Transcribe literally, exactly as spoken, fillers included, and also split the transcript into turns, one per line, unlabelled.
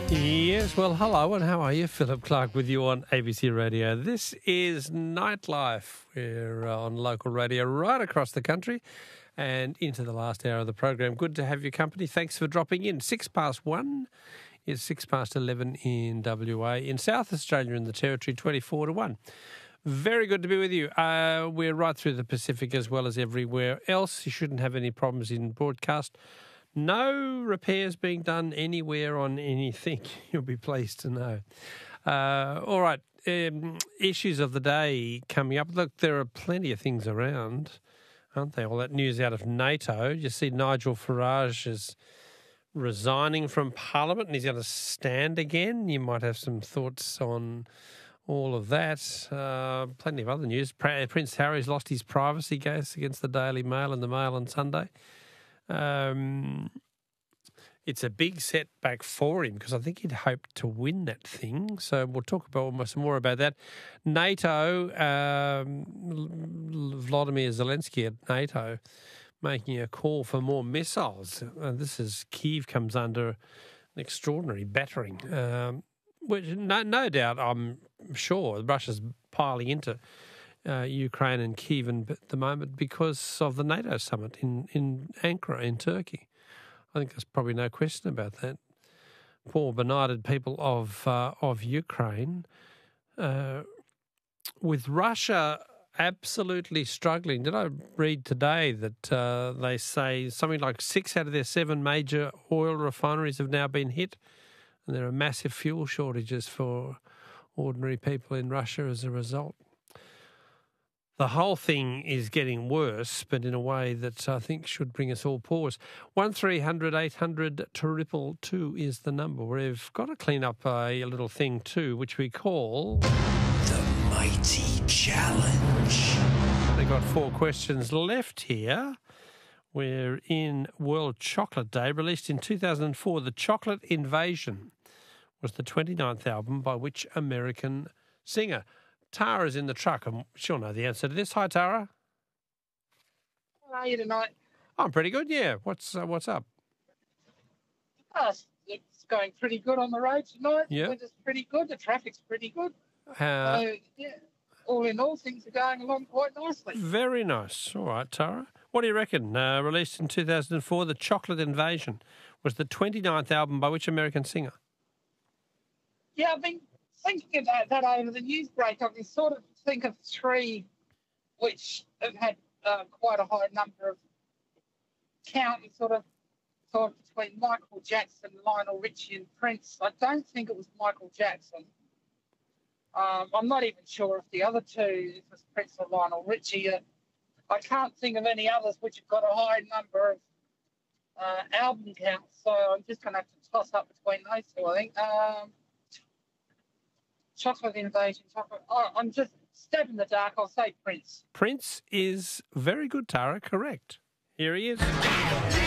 Yes, well, hello and how are you? Philip Clark with you on A B C Radio. This is Nightlife. We're uh, on local radio right across the country and into the last hour of the program. Good to have your company. Thanks for dropping in. Six past one is six past eleven in W A. In South Australia in the Territory, twenty-four to one. Very good to be with you. Uh, we're right through the Pacific as well as everywhere else. You shouldn't have any problems in broadcast. No repairs being done anywhere on anything, you'll be pleased to know. Uh, all right, um, issues of the day coming up. Look, there are plenty of things around, aren't there? All that news out of NATO. You see Nigel Farage is resigning from Parliament and he's going to stand again. You might have some thoughts on all of that. Uh, plenty of other news. Prince Harry's lost his privacy case against the Daily Mail and the Mail on Sunday. Um, it's a big setback for him because I think he'd hoped to win that thing. So we'll talk about some more about that. NATO, um, Vladimir Zelensky at NATO making a call for more missiles. Uh, this is Kyiv comes under an extraordinary battering, um, which no, no doubt I'm sure Russia's piling into Uh, Ukraine and Kyiv at the moment because of the NATO summit in, in Ankara in Turkey. I think there's probably no question about that. Poor benighted people of uh, of Ukraine. Uh, with Russia absolutely struggling. Did I read today that uh, they say something like six out of their seven major oil refineries have now been hit and there are massive fuel shortages for ordinary people in Russia as a result. The whole thing is getting worse, but in a way that I think should bring us all pause. one three hundred eight hundred two two is the number. We've got to clean up a little thing too, which we call
The Mighty Challenge.
We've got four questions left here. We're in World Chocolate Day, released in two thousand four. The Chocolate Invasion was the twenty-ninth album by which American singer? Tara's in the truck, and she'll know the answer to this. Hi, Tara.
How are you tonight?
I'm pretty good, yeah. What's uh, what's up?
Oh, it's going pretty good on the road tonight.
Yeah.
The weather's pretty good. The traffic's pretty good.
Uh,
so, yeah, all in all, things are going along quite nicely.
Very nice. All right, Tara. What do you reckon? Uh, released in two thousand four, The Chocolate Invasion was the twenty-ninth album by which American singer?
Yeah, I've been thinking about that over the news break. I can sort of think of three which have had uh, quite a high number of counting sort of sort of between Michael Jackson, Lionel Richie and Prince. I don't think it was Michael Jackson. Um, I'm not even sure if the other two, if it was Prince or Lionel Richie. Uh, I can't think of any others which have got a high number of uh, album counts, so I'm just going to have to toss up between those two, I think. Um, Chocolate Invasion, chocolate. Oh, I'm just stab in the dark. I'll say Prince.
Prince is very good, Tara. Correct. Here he is.